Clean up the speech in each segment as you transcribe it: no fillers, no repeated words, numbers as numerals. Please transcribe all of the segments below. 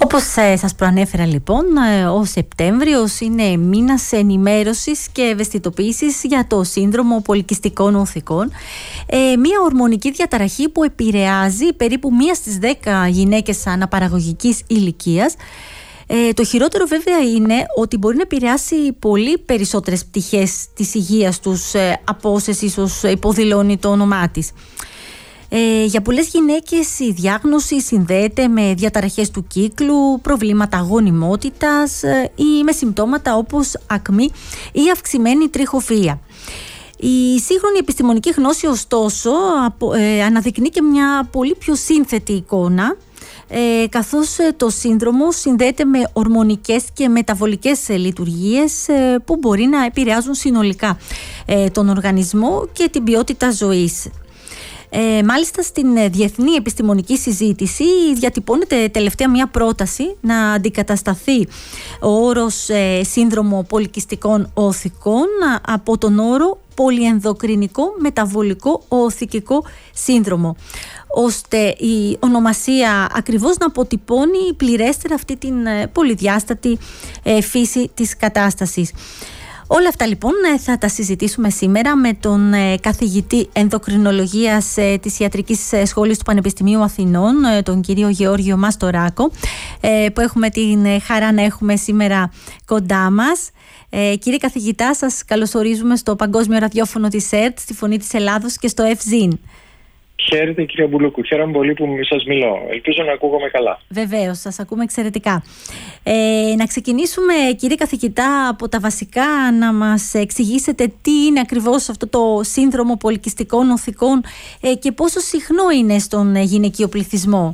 Όπως σας προανέφερα λοιπόν, ο Σεπτέμβριος είναι μήνας ενημέρωσης και ευαισθητοποίησης για το σύνδρομο πολικυστικών οθικών, μια ορμονική διαταραχή που επηρεάζει περίπου 1 στις 10 γυναίκες αναπαραγωγικής ηλικίας. Το χειρότερο βέβαια είναι ότι μπορεί να επηρεάσει πολύ περισσότερες πτυχές της υγείας τους από όσες ίσως υποδηλώνει το όνομά της. Για πολλές γυναίκες η διάγνωση συνδέεται με διαταραχές του κύκλου, προβλήματα γονιμότητας ή με συμπτώματα όπως ακμή ή αυξημένη τριχοφυΐα. Η σύγχρονη επιστημονική γνώση ωστόσο αναδεικνύει και μια πολύ πιο σύνθετη εικόνα, καθώς το σύνδρομο συνδέεται με ορμονικές και μεταβολικές λειτουργίες που μπορεί να επηρεάζουν συνολικά τον οργανισμό και την ποιότητα ζωής. Μάλιστα στην διεθνή επιστημονική συζήτηση διατυπώνεται τελευταία μια πρόταση να αντικατασταθεί ο όρος σύνδρομο πολικυστικών οθικών από τον όρο πολυενδοκρινικό μεταβολικό οθικικό σύνδρομο, ώστε η ονομασία ακριβώς να αποτυπώνει πληρέστερα αυτή την πολυδιάστατη φύση της κατάστασης. Όλα αυτά λοιπόν θα τα συζητήσουμε σήμερα με τον καθηγητή ενδοκρινολογίας της Ιατρικής Σχολής του Πανεπιστημίου Αθηνών, τον κύριο Γεώργιο Μαστοράκο, που έχουμε την χαρά να έχουμε σήμερα κοντά μας. Κύριε καθηγητά, σας καλωσορίζουμε στο Παγκόσμιο Ραδιόφωνο της ΕΡΤ, στη Φωνή της Ελλάδος και στο ΕΦΖΙΝ. Χαίρετε κυρία Μπουλούκου, χαίρομαι πολύ που σας μιλώ. Ελπίζω να ακούγομαι καλά. Βεβαίως, σας ακούμε εξαιρετικά. Να ξεκινήσουμε κύριε καθηγητά από τα βασικά, να μας εξηγήσετε τι είναι ακριβώς αυτό το σύνδρομο πολικυστικών οθικών και πόσο συχνό είναι στον γυναικείο πληθυσμό.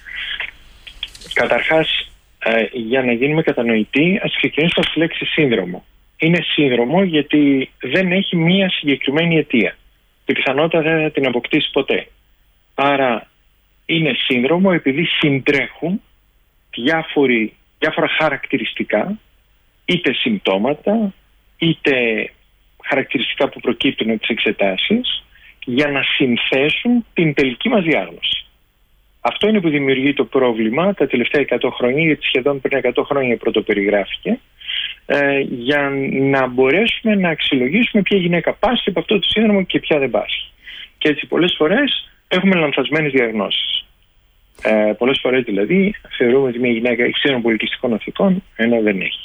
Καταρχάς, για να γίνουμε κατανοητοί, ας ξεκινήσουμε από τη λέξη σύνδρομο. Είναι σύνδρομο γιατί δεν έχει μία συγκεκριμένη αιτία. Και πιθανότατα δεν θα την αποκτήσει ποτέ. Άρα είναι σύνδρομο επειδή συντρέχουν διάφορα χαρακτηριστικά, είτε συμπτώματα, είτε χαρακτηριστικά που προκύπτουν από τις εξετάσεις, για να συνθέσουν την τελική μας διάγνωση. Αυτό είναι που δημιουργεί το πρόβλημα τα τελευταία 100 χρόνια, γιατί σχεδόν πριν 100 χρόνια πρωτοπεριγράφηκε, για να μπορέσουμε να αξιολογήσουμε ποια γυναίκα πάσχει από αυτό το σύνδρομο και ποια δεν πάσχει. Και έτσι πολλές φορές έχουμε λανθασμένες διαγνώσεις. Πολλές φορές δηλαδή θεωρούμε ότι μια γυναίκα έχει σύνδρομο πολικυστικών οθικών ενώ δεν έχει.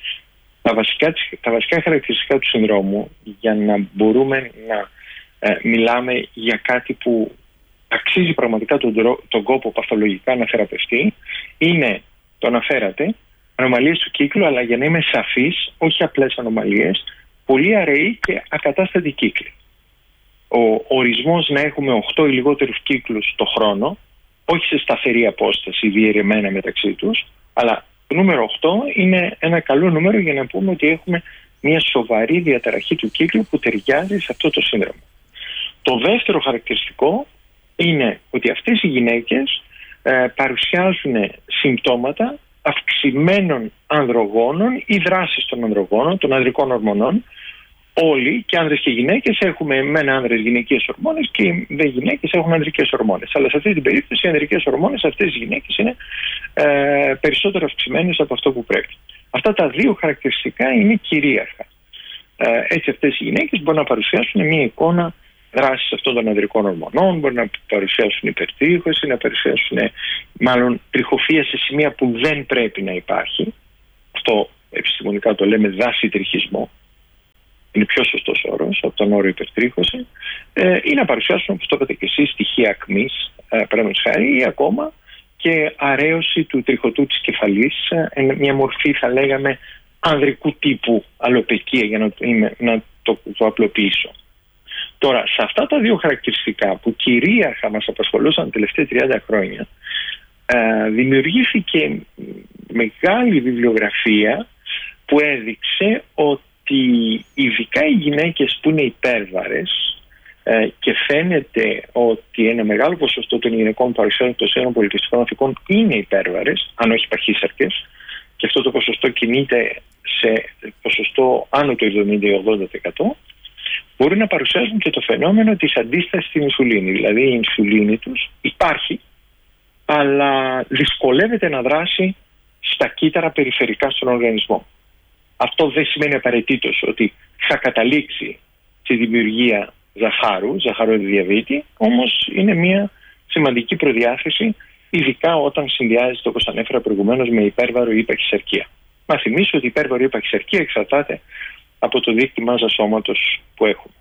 Τα βασικά χαρακτηριστικά του συνδρόμου, για να μπορούμε να μιλάμε για κάτι που αξίζει πραγματικά τον κόπο παθολογικά να θεραπευτεί, είναι, το αναφέρατε, ανομαλίες του κύκλου, αλλά για να είμαι σαφής, όχι απλές ανομαλίες, πολύ αραιοί και ακατάστατοι κύκλοι. Ο ορισμός να έχουμε 8 ή λιγότερους κύκλους το χρόνο, όχι σε σταθερή απόσταση διαιρεμένα μεταξύ τους, αλλά το νούμερο 8 είναι ένα καλό νούμερο για να πούμε ότι έχουμε μια σοβαρή διαταραχή του κύκλου που ταιριάζει σε αυτό το σύνδρομο. Το δεύτερο χαρακτηριστικό είναι ότι αυτές οι γυναίκες παρουσιάζουν συμπτώματα αυξημένων ανδρογόνων ή δράσεις των ανδρογόνων, των ανδρικών ορμονών. Όλοι, και άνδρες και γυναίκες, έχουμε μεν άνδρες γυναικείες ορμόνες και οι δε γυναίκες έχουν ανδρικές ορμόνες. Αλλά σε αυτή την περίπτωση οι ανδρικές ορμόνες αυτές τις γυναίκες είναι περισσότερο αυξημένες από αυτό που πρέπει. Αυτά τα δύο χαρακτηριστικά είναι κυρίαρχα. Έτσι αυτές οι γυναίκες μπορούν να παρουσιάσουν μια εικόνα δράσης αυτών των ανδρικών ορμονών, μπορεί να παρουσιάσουν υπερτρίχωση, να παρουσιάσουν μάλλον τριχοφυΐα σε σημεία που δεν πρέπει να υπάρχει. Αυτό επιστημονικά το λέμε δάση-τριχισμό. Είναι πιο σωστός όρος από τον όρο υπερτρίχωση. Ή να παρουσιάσουν, όπως το είπατε και εσείς, στοιχεία ακμής, παραδείγματος χάρη, ή ακόμα και αρέωση του τριχωτού της κεφαλής, μια μορφή θα λέγαμε ανδρικού τύπου αλοπεκία, για να το απλοποιήσω. Τώρα, σε αυτά τα δύο χαρακτηριστικά που κυρίαρχα μας απασχολούσαν τα τελευταία 30 χρόνια, δημιουργήθηκε μεγάλη βιβλιογραφία που έδειξε ότι ειδικά οι γυναίκες που είναι υπέρβαρες, και φαίνεται ότι ένα μεγάλο ποσοστό των γυναικών που παρουσιάζουν το σύνδρομο πολικυστικών οθικών είναι υπέρβαρες, αν όχι παχύσαρκες, και αυτό το ποσοστό κινείται σε ποσοστό άνω του 70-80%, μπορεί να παρουσιάζουν και το φαινόμενο της αντίστασης στην ινσουλίνη. Δηλαδή η ινσουλίνη τους υπάρχει, αλλά δυσκολεύεται να δράσει στα κύτταρα περιφερικά στον οργανισμό. Αυτό δεν σημαίνει απαραίτητος ότι θα καταλήξει στη δημιουργία ζαχαρόδι διαβήτη, όμως είναι μια σημαντική προδιάθεση, ειδικά όταν συνδυάζεται, όπως ανέφερα προηγουμένως, με υπέρβαρο ή παχυσαρκία. Να θυμίσω ότι η υπέρβαρο ή παχυσαρκία εξαρτάται από το δείκτη μάζας σώματος που έχουμε.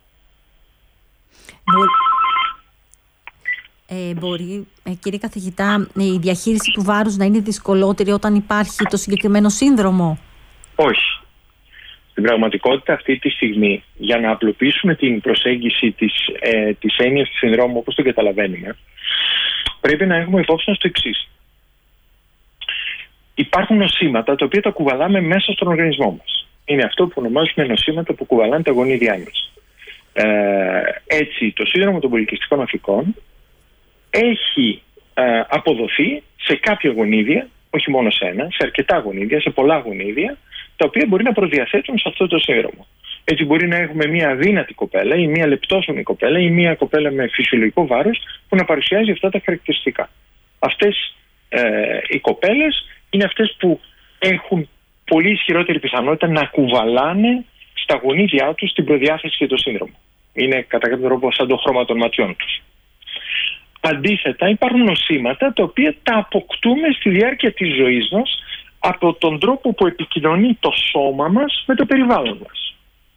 Μπορεί, κύριε καθηγητά, η διαχείριση του βάρους να είναι δυσκολότερη όταν υπάρχει το συγκεκριμένο σύνδρομο? Όχι. Στην πραγματικότητα αυτή τη στιγμή, για να απλοποιήσουμε την προσέγγιση της έννοιας του συνδρόμου όπως το καταλαβαίνουμε, πρέπει να έχουμε υπόψη μας το εξής. Υπάρχουν νοσήματα τα οποία τα κουβαλάμε μέσα στον οργανισμό μας. Είναι αυτό που ονομάζουμε νοσήματα που κουβαλάνε τα γονίδια μας. Έτσι, το σύνδρομο των πολικυστικών αφικών έχει αποδοθεί σε κάποια γονίδια, όχι μόνο σε ένα, σε αρκετά γονίδια, σε πολλά γονίδια, τα οποία μπορεί να προδιαθέτουν σε αυτό το σύνδρομο. Έτσι, μπορεί να έχουμε μια αδύνατη κοπέλα ή μια λεπτόσωμη κοπέλα ή μια κοπέλα με φυσιολογικό βάρος που να παρουσιάζει αυτά τα χαρακτηριστικά. Αυτές οι κοπέλες είναι αυτές που έχουν πολύ ισχυρότερη πιθανότητα να κουβαλάνε στα γονίδια τους την προδιάθεση για το σύνδρομο. Είναι κατά κάποιο τρόπο σαν το χρώμα των ματιών τους. Αντίθετα, υπάρχουν νοσήματα τα οποία τα αποκτούμε στη διάρκεια της ζωής μας από τον τρόπο που επικοινωνεί το σώμα μας με το περιβάλλον μας.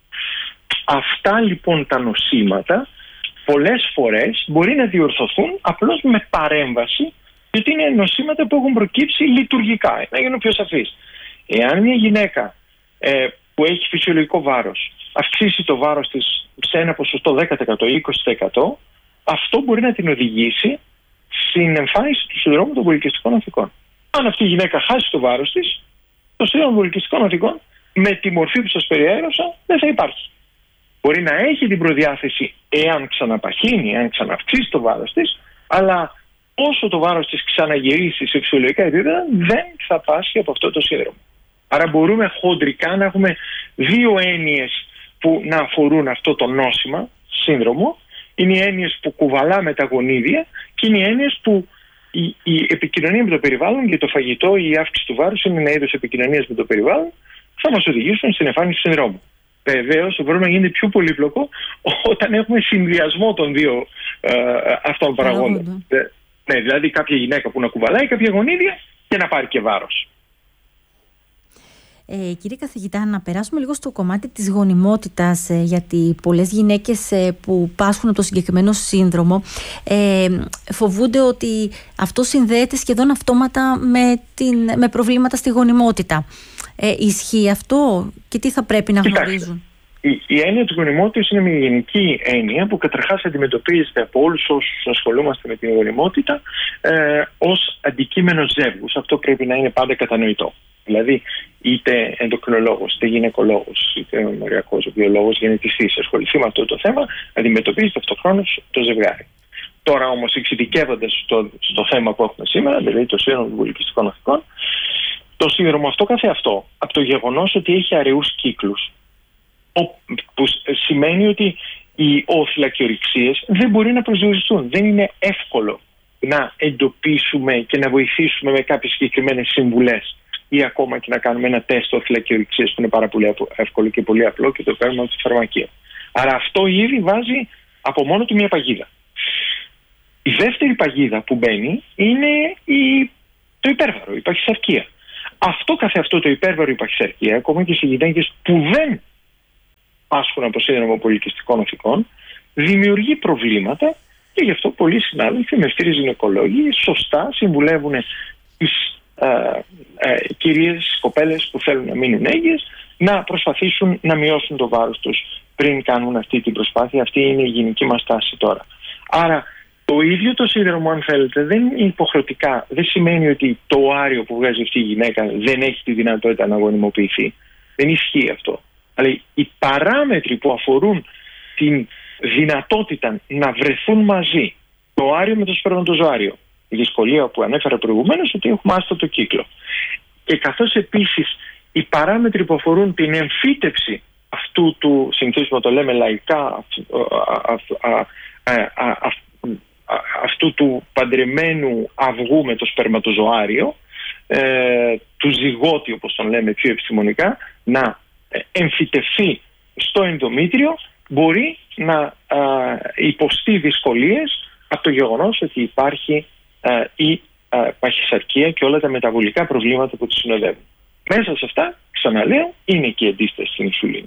Αυτά λοιπόν τα νοσήματα πολλές φορές μπορεί να διορθωθούν απλώς με παρέμβαση, γιατί είναι νοσήματα που έχουν προκύψει λειτουργικά. Να γίνω πιο σαφής. Εάν μια γυναίκα που έχει φυσιολογικό βάρος αυξήσει το βάρος της σε ένα ποσοστό 10% ή 20%, αυτό μπορεί να την οδηγήσει στην εμφάνιση του συνδρόμου των πολικυστικών αφικών. Αν αυτή η γυναίκα χάσει το βάρος της, το σύνδρομο των πολικυστικών αφικών με τη μορφή που σας περιέγραψα δεν θα υπάρχει. Μπορεί να έχει την προδιάθεση εάν ξαναπαχύνει, εάν ξαναυξήσει το βάρος της, αλλά όσο το βάρος της ξαναγυρίσει σε φυσιολογικά επίπεδα δεν θα πάσχει από αυτό το σύνδρομο. Άρα μπορούμε χοντρικά να έχουμε δύο έννοιες που να αφορούν αυτό το νόσημα, σύνδρομο. Είναι οι έννοιες που κουβαλάμε τα γονίδια και είναι οι έννοιες που η επικοινωνία με το περιβάλλον και το φαγητό ή η αύξηση του βάρους είναι ένα είδος επικοινωνίας με το περιβάλλον, θα μας οδηγήσουν στην εμφάνιση του συνδρόμου. Βεβαίως το πρόβλημα γίνεται πιο πολύπλοκο όταν έχουμε συνδυασμό των δύο αυτών παραγόντων. Ναι, δηλαδή κάποια γυναίκα που να κουβαλάει κάποια γονίδια και να πάρει και βάρος. Κύριε καθηγητά, να περάσουμε λίγο στο κομμάτι της γονιμότητας, γιατί πολλές γυναίκες που πάσχουν από το συγκεκριμένο σύνδρομο φοβούνται ότι αυτό συνδέεται σχεδόν αυτόματα με προβλήματα στη γονιμότητα. Ισχύει αυτό και τι θα πρέπει να γνωρίζουν? Η έννοια της γονιμότητας είναι μια γενική έννοια που καταρχάς αντιμετωπίζεται από όλους όσους ασχολούμαστε με την γονιμότητα ως αντικείμενο ζεύγους. Αυτό πρέπει να είναι πάντα κατανοητό. Δηλαδή, είτε ενδοκρινολόγος, είτε γυναικολόγος, είτε μοριακός, βιολόγος, γενετιστής ασχοληθεί με αυτό το θέμα, αντιμετωπίζεται αυτοχρόνως το ζευγάρι. Τώρα όμως, εξειδικεύοντας στο θέμα που έχουμε σήμερα, δηλαδή το σύνδρομο των πολικυστικών αφικών, το σύνδρομο αυτό καθεαυτό, από το γεγονός ότι έχει αραιούς κύκλους, που σημαίνει ότι οι οθυλακιορυξίες δεν μπορεί να προσδιοριστούν. Δεν είναι εύκολο να εντοπίσουμε και να βοηθήσουμε με κάποιες συγκεκριμένες συμβουλές ή ακόμα και να κάνουμε ένα τεστ οθυλακιορυξίας που είναι πάρα πολύ εύκολο και πολύ απλό και το παίρνουμε από το φαρμακείο. Άρα αυτό ήδη βάζει από μόνο του μια παγίδα. Η δεύτερη παγίδα που μπαίνει είναι το υπέρβαρο, η παχυσαρκία. Αυτό καθεαυτό το υπέρβαρο, η παχυσαρκία, ακόμα και σε γυναίκες που δεν πάσχουν από σύνδρομο πολικυστικών αφικών, δημιουργεί προβλήματα και γι' αυτό πολλοί συνάδελφοι με ευθύρες γυναικολόγοι σωστά συμβουλεύουν τις κυρίες, κοπέλες που θέλουν να μείνουν έγκυες να προσπαθήσουν να μειώσουν το βάρος τους πριν κάνουν αυτή την προσπάθεια. Αυτή είναι η γενική μας τάση τώρα. Άρα το ίδιο το σύνδρομο, αν θέλετε, δεν είναι υποχρεωτικά. Δεν σημαίνει ότι το οάριο που βγάζει αυτή η γυναίκα δεν έχει τη δυνατότητα να γονιμοποιηθεί. Δεν ισχύει αυτό. Αλλά οι παράμετροι που αφορούν την δυνατότητα να βρεθούν μαζί το οάριο με το σπερματοζωάριο, η δυσκολία που ανέφερα προηγουμένως ότι έχουμε άστατο κύκλο, και καθώς επίσης οι παράμετροι που αφορούν την εμφύτευση αυτού του, συνηθίζουμε το λέμε λαϊκά, αυτού του παντρεμένου αυγού με το σπερματοζωάριο, του ζυγότη, όπως τον λέμε πιο επιστημονικά, να εμφυτευθεί στο ενδομήτριο, μπορεί να υποστεί δυσκολίες από το γεγονός ότι υπάρχει η παχυσαρκία και όλα τα μεταβολικά προβλήματα που τη συνοδεύουν. Μέσα σε αυτά, ξαναλέω, είναι και η αντίσταση στην ινσουλίνη.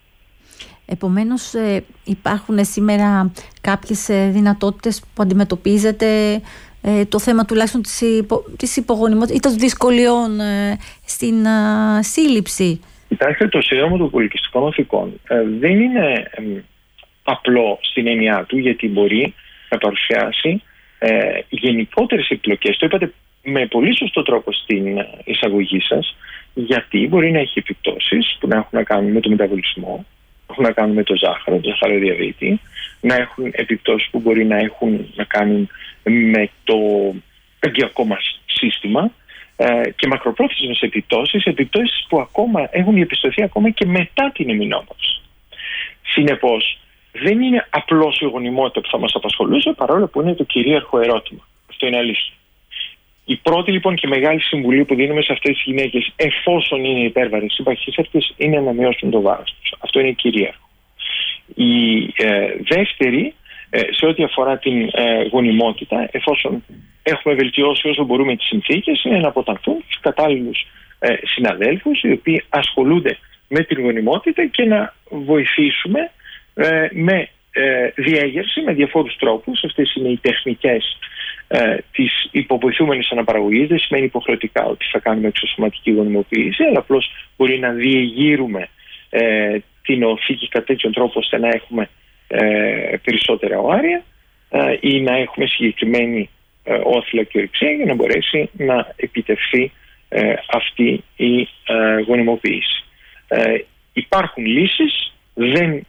Επομένως, υπάρχουν σήμερα κάποιες δυνατότητες που αντιμετωπίζετε το θέμα τουλάχιστον της υπογονιμότητας ή των δυσκολιών στην σύλληψη? Κοιτάξτε, το σύνδρομο των πολυκυστικών οθικών δεν είναι απλό στην έννοιά του, γιατί μπορεί να παρουσιάσει γενικότερες επιπλοκές. Το είπατε με πολύ σωστό τρόπο στην εισαγωγή σας, γιατί μπορεί να έχει επιπτώσεις που να έχουν να κάνουν με το μεταβολισμό, έχουν να κάνουν με το ζάχαρο, το ζαχαροδιαβήτη, να έχουν επιπτώσεις που μπορεί να έχουν να κάνουν με το εγκυακό μας σύστημα και μακροπρόθεσμες επιπτώσεις που ακόμα έχουν διαπιστωθεί ακόμα και μετά την εμεινόπαυση. Συνεπώς, δεν είναι απλώς η γονιμότητα που θα μας απασχολούσε, παρόλο που είναι το κυρίαρχο ερώτημα. Αυτό είναι αλήθεια. Η πρώτη λοιπόν και μεγάλη συμβουλή που δίνουμε σε αυτές τις γυναίκες, εφόσον είναι υπέρβαρες ή παχυσάρκες, είναι να μειώσουν το βάρος τους. Αυτό είναι κυρίαρχο. Η δεύτερη, σε ό,τι αφορά την γονιμότητα, εφόσον έχουμε βελτιώσει όσο μπορούμε τις συνθήκες, είναι να αποτανθούν τους κατάλληλους συναδέλφους οι οποίοι ασχολούνται με την γονιμότητα και να βοηθήσουμε με διέγερση, με διαφόρους τρόπους. Αυτές είναι οι τεχνικές της υποβοηθούμενης αναπαραγωγής. Δεν σημαίνει υποχρεωτικά ότι θα κάνουμε εξωσωματική γονιμοποίηση, αλλά απλώς μπορεί να διεγείρουμε την οθήκη κατά τέτοιον τρόπο ώστε να έχουμε περισσότερα οάρια ή να έχουμε συγκεκριμένη όθλα και ορυξία για να μπορέσει να επιτευχθεί αυτή η γονιμοποίηση. Υπάρχουν λύσεις, δεν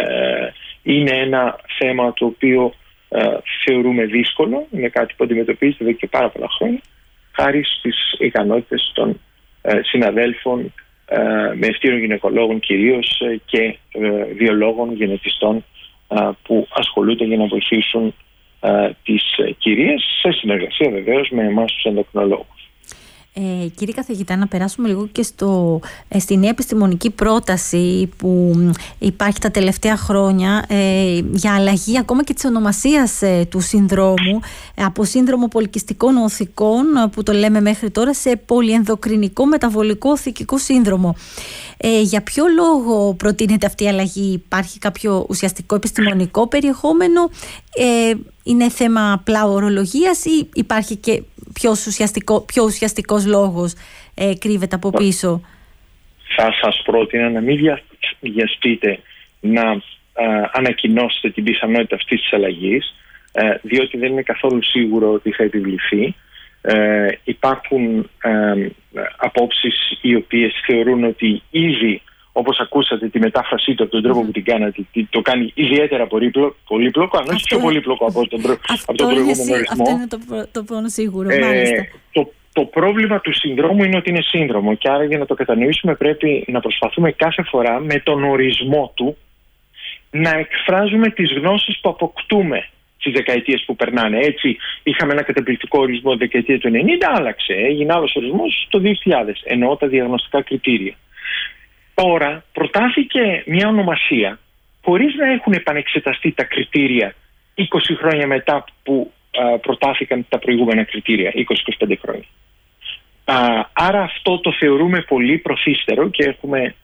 είναι ένα θέμα το οποίο θεωρούμε δύσκολο, είναι κάτι που αντιμετωπίζεται εδώ και πάρα πολλά χρόνια, χάρη στις ικανότητες των συναδέλφων με ευτήρων γυναικολόγων κυρίως και βιολόγων, γενετιστών που ασχολούνται για να βοηθήσουν τις κυρίες, σε συνεργασία βεβαίως με εμάς τους ενδοκρινολόγους. Κύριε καθηγητά, να περάσουμε λίγο και στη νέα επιστημονική πρόταση που υπάρχει τα τελευταία χρόνια για αλλαγή ακόμα και της ονομασίας του συνδρόμου, από σύνδρομο πολυκυστικών οθικών που το λέμε μέχρι τώρα σε πολυενδοκρινικό μεταβολικό οθικικό σύνδρομο. Για ποιο λόγο προτείνεται αυτή η αλλαγή? Υπάρχει κάποιο ουσιαστικό επιστημονικό περιεχόμενο? Είναι θέμα απλά ορολογίας ή υπάρχει και πιο ουσιαστικός λόγος κρύβεται από πίσω? Θα σας πρότεινα να μην βιαστείτε να ανακοινώσετε την πιθανότητα αυτής της αλλαγής, διότι δεν είναι καθόλου σίγουρο ότι θα επιβληθεί. Υπάρχουν απόψεις οι οποίες θεωρούν ότι ήδη, όπως ακούσατε τη μετάφρασή του από τον τρόπο που την κάνατε, το κάνει ιδιαίτερα πολύπλοκο, αν όχι πιο πολύπλοκο από τον προηγούμενο ρυθμό. Αυτό είναι το πόνο σίγουρο, μάλιστα. Το πρόβλημα του συνδρόμου είναι ότι είναι σύνδρομο και άρα για να το κατανοήσουμε πρέπει να προσπαθούμε κάθε φορά με τον ορισμό του να εκφράζουμε τις γνώσεις που αποκτούμε στις δεκαετίες που περνάνε. Έτσι είχαμε ένα καταπληκτικό ορισμό τη δεκαετία του 90, άλλαξε, έγινε άλλος ορισμός το 2000, εννοώ τα διαγνωστικά κριτήρια. Τώρα προτάθηκε μια ονομασία χωρίς να έχουν επανεξεταστεί τα κριτήρια 20 χρόνια μετά που προτάθηκαν τα προηγούμενα κριτήρια, 20-25 χρόνια. Άρα αυτό το θεωρούμε πολύ προθύστερο και έχουμε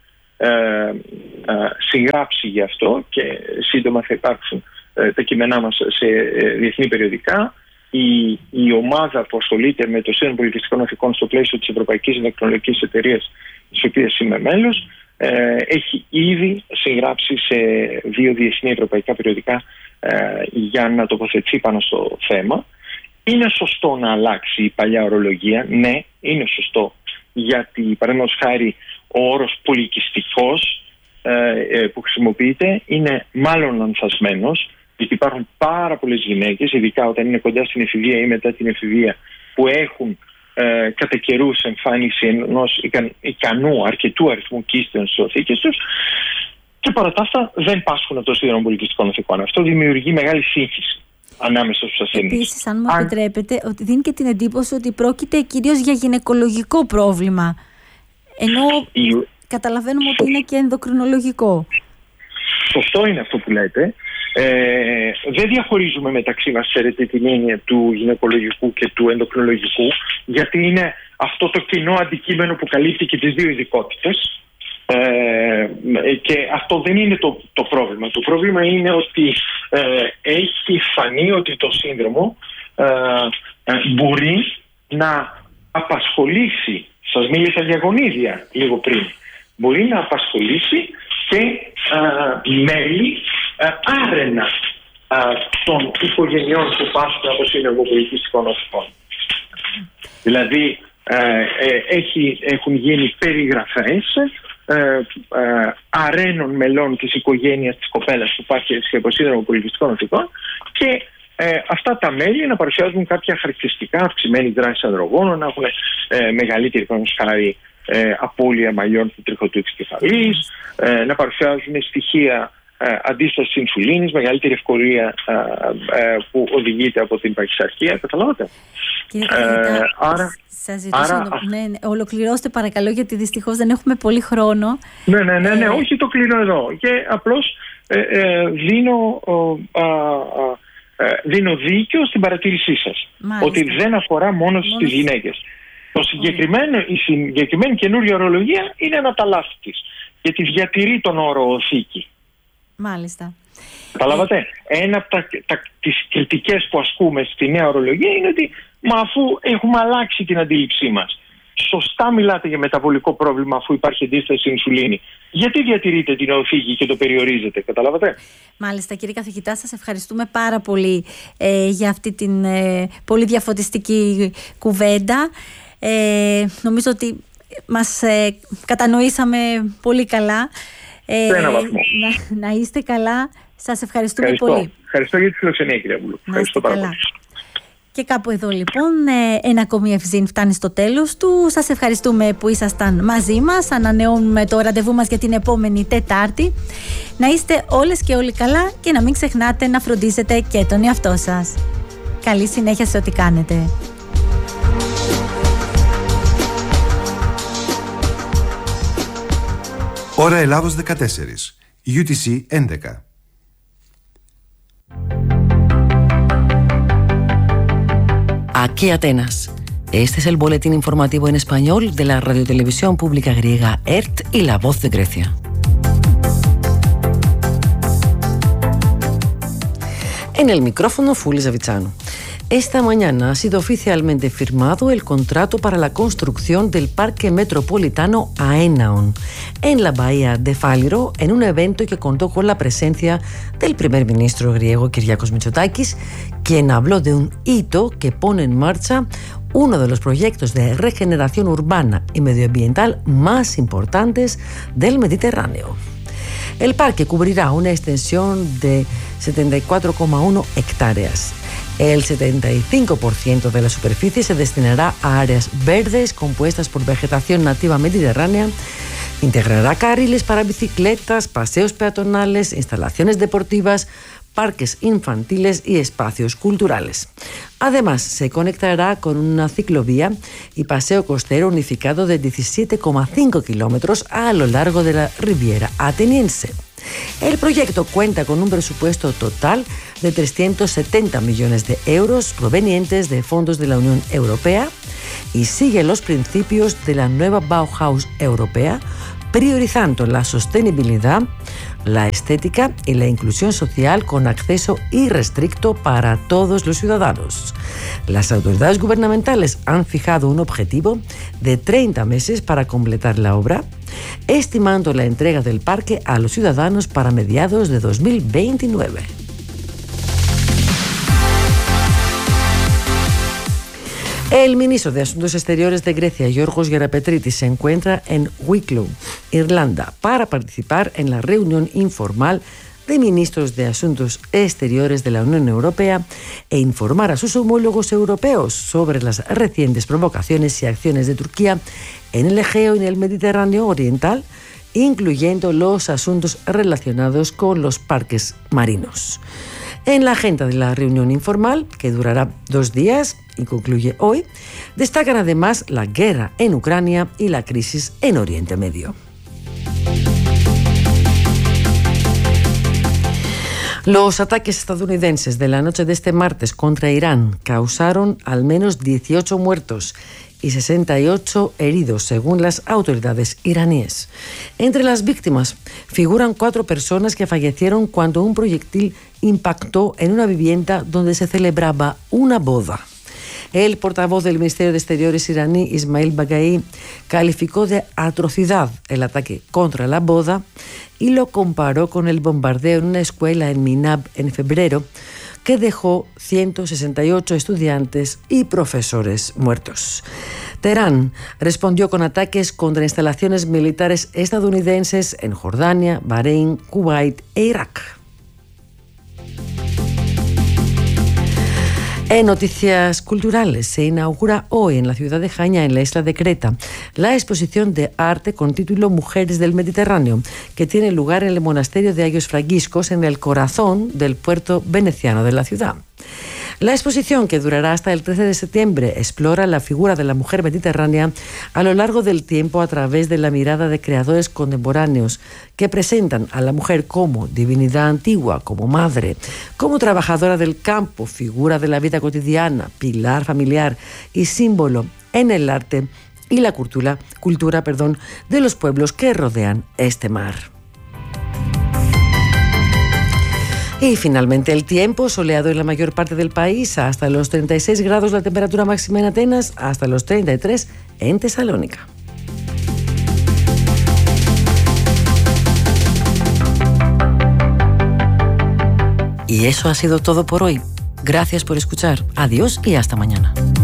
συγγράψει γι' αυτό και σύντομα θα υπάρξουν τα κείμενά μας σε διεθνή περιοδικά. Η ομάδα που ασχολείται με το σύνδρομο πολυκυστικών οθικών στο πλαίσιο της Ευρωπαϊκής Ενδοκρινολογικής Εταιρείας, της οποίας είμαι μέλος, έχει ήδη συγγράψει σε 2 διεθνή ευρωπαϊκά περιοδικά για να τοποθετηθεί πάνω στο θέμα. Είναι σωστό να αλλάξει η παλιά ορολογία, ναι, είναι σωστό, γιατί παραδείγματος χάρη ο όρος πολυκυστικός που χρησιμοποιείται είναι μάλλον λανθασμένος, γιατί υπάρχουν πάρα πολλές γυναίκες, ειδικά όταν είναι κοντά στην εφηβεία ή μετά την εφηβεία, που έχουν κατά καιρούς εμφάνιση ενός ικανού αρκετού αριθμού κίστεων στις οθήκες τους και παρά τα αυτά δεν πάσχουν από το σύνδρομο πολυκυστικών οθικών. Αυτό δημιουργεί μεγάλη σύγχυση. ανάμεσα στους ασθενείς. Επίσης, αν μου επιτρέπετε, ότι δίνει και την εντύπωση ότι πρόκειται κυρίως για γυναικολογικό πρόβλημα, ενώ καταλαβαίνουμε ότι είναι και ενδοκρινολογικό. Σωστό είναι αυτό που λέτε. Δεν διαχωρίζουμε μεταξύ μας, ξέρετε, την έννοια του γυναικολογικού και του ενδοκρινολογικού, γιατί είναι αυτό το κοινό αντικείμενο που καλύπτει και τις δύο ειδικότητες. Και αυτό δεν είναι το πρόβλημα. Το πρόβλημα είναι ότι έχει φανεί ότι το σύνδρομο μπορεί να απασχολήσει, σας μίλησα για γονίδια λίγο πριν, μπορεί να απασχολήσει και μέλη άρενα των οικογενειών που πάσχουν από σύνδρομο πολυκυστικών οθικών. Δηλαδή έχουν γίνει περιγραφές αρένων μελών της οικογένειας της κοπέλας που πάσχει από σύνδρομο πολυκυστικών οθικών και αυτά τα μέλη να παρουσιάζουν κάποια χαρακτηριστικά, αυξημένη δράση ανδρογόνων, να έχουν μεγαλύτερη χάρη απώλεια μαλλιών του τριχωτού της κεφαλής, να παρουσιάζουν στοιχεία αντίσταση ινσουλίνης, μεγαλύτερη ευκολία που οδηγείται από την παχυσαρκία. Καταλάβατε. Κύριε Καθηγητά, σας ζητήσω ολοκληρώστε παρακαλώ, γιατί δυστυχώς δεν έχουμε πολύ χρόνο. Ναι, όχι, το κλείνω εδώ. Και απλώς δίνω δίκιο στην παρατήρησή σας. Μάλιστα. Ότι δεν αφορά μόνο στις γυναίκες. Η συγκεκριμένη καινούργια ορολογία είναι ένα τα λάθη της, γιατί διατηρεί τον όρο οθήκη. Μάλιστα. Καταλάβατε. Ένα από τις κριτικές που ασκούμε στη νέα ορολογία είναι ότι αφού έχουμε αλλάξει την αντίληψή μας, σωστά μιλάτε για μεταβολικό πρόβλημα αφού υπάρχει αντίσταση στην ινσουλίνη, γιατί διατηρείτε την οθήκη και το περιορίζετε? Καταλάβατε. Μάλιστα, κύριε καθηγητά, σας ευχαριστούμε πάρα πολύ για αυτή την πολύ διαφωτιστική κουβέντα. Νομίζω ότι μας κατανοήσαμε πολύ καλά. Να είστε καλά. Σας ευχαριστούμε πολύ. Ευχαριστώ για τη φιλοξενία, κυρία Βουλού. Ευχαριστώ πάρα πολύ. Και κάπου εδώ λοιπόν ένα ακόμη Ευζήν φτάνει στο τέλος του. Σας ευχαριστούμε που ήσασταν μαζί μας. Ανανεώνουμε το ραντεβού μας για την επόμενη Τετάρτη. Να είστε όλες και όλοι καλά και να μην ξεχνάτε να φροντίζετε και τον εαυτό σας. Καλή συνέχεια σε ό,τι κάνετε. Ώρα Ελλάδος 14, UTC 11. Aquí Atenas. Este es el boletín informativo en español de la radiotelevisión pública griega ERT y La Voz de Grecia. En el micrófono, Fuli Zavizzano. Esta mañana ha sido oficialmente firmado el contrato para la construcción del Parque Metropolitano Aenaon en la bahía de Fáliro, en un evento que contó con la presencia del primer ministro griego Kyriakos Mitsotakis, quien habló de un hito que pone en marcha uno de los proyectos de regeneración urbana y medioambiental más importantes del Mediterráneo. El parque cubrirá una extensión de 74,1 hectáreas. El 75% de la superficie se destinará a áreas verdes compuestas por vegetación nativa mediterránea. Integrará carriles para bicicletas, paseos peatonales, instalaciones deportivas, parques infantiles y espacios culturales. Además, se conectará con una ciclovía y paseo costero unificado de 17,5 kilómetros a lo largo de la Riviera ateniense. El proyecto cuenta con un presupuesto total de 370 millones de euros provenientes de fondos de la Unión Europea y sigue los principios de la nueva Bauhaus europea, priorizando la sostenibilidad, la estética y la inclusión social con acceso irrestricto para todos los ciudadanos. Las autoridades gubernamentales han fijado un objetivo de 30 meses para completar la obra, estimando la entrega del parque a los ciudadanos para mediados de 2029. El ministro de Asuntos Exteriores de Grecia, Giorgos Gerapetritis, se encuentra en Wicklow, Irlanda, para participar en la reunión informal de ministros de Asuntos Exteriores de la Unión Europea e informar a sus homólogos europeos sobre las recientes provocaciones y acciones de Turquía en el Egeo y en el Mediterráneo Oriental, incluyendo los asuntos relacionados con los parques marinos. En la agenda de la reunión informal, que durará 2 días y concluye hoy, destacan además la guerra en Ucrania y la crisis en Oriente Medio. Los ataques estadounidenses de la noche de este martes contra Irán causaron al menos 18 muertos y 68 heridos, según las autoridades iraníes. Entre las víctimas figuran 4 personas que fallecieron cuando un proyectil impactó en una vivienda donde se celebraba una boda. El portavoz del Ministerio de Exteriores iraní, Ismail Baghai, calificó de atrocidad el ataque contra la boda y lo comparó con el bombardeo en una escuela en Minab en febrero, que dejó 168 estudiantes y profesores muertos. Teherán respondió con ataques contra instalaciones militares estadounidenses en Jordania, Bahrein, Kuwait e Irak. En noticias culturales, se inaugura hoy en la ciudad de Jaña, en la isla de Creta, la exposición de arte con título Mujeres del Mediterráneo, que tiene lugar en el monasterio de Agios Fragiscos, en el corazón del puerto veneciano de la ciudad. La exposición, que durará hasta el 13 de septiembre, explora la figura de la mujer mediterránea a lo largo del tiempo a través de la mirada de creadores contemporáneos que presentan a la mujer como divinidad antigua, como madre, como trabajadora del campo, figura de la vida cotidiana, pilar familiar y símbolo en el arte y la cultura de los pueblos que rodean este mar. Y finalmente el tiempo, soleado en la mayor parte del país, hasta los 36 grados la temperatura máxima en Atenas, hasta los 33 en Tesalónica. Y eso ha sido todo por hoy. Gracias por escuchar. Adiós y hasta mañana.